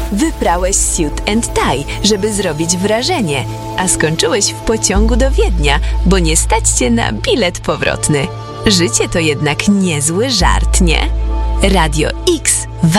Wyprałeś suit and tie, żeby zrobić wrażenie, a skończyłeś w pociągu do Wiednia, bo nie stać cię na bilet powrotny. Życie to jednak niezły żart, nie? Radio X